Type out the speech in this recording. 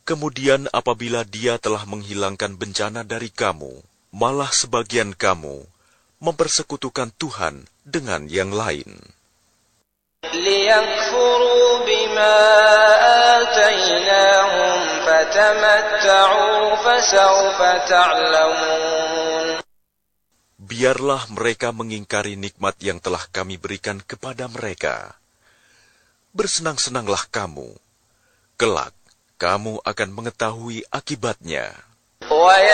Kemudian apabila Dia telah menghilangkan bencana dari kamu, malah sebagian kamu mempersekutukan Tuhan dengan yang lain. لِيَكْفُرُوا بِمَا آتَيْنَاهُمْ فَتَمَتَّعُوا فَسَوْفَ تَعْلَمُونَ. Biarlah mereka mengingkari nikmat yang telah kami berikan kepada mereka. Bersenang-senanglah kamu. Kelak, kamu akan mengetahui akibatnya. وَيَنْحِتُونَ